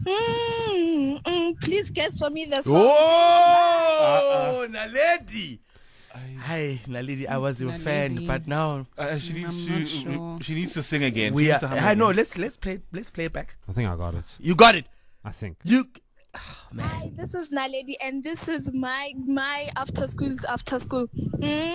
Please guess for me the song. Oh, Naledi. Hi, Naledi. I was your fan, Naledi. but now She I'm needs not to. sure. She needs to sing again. we She are. needs to hum I know. again. Let's play it back. I think I got it. You got it. I think. You. Hi, this is Naledi, and this is my after school.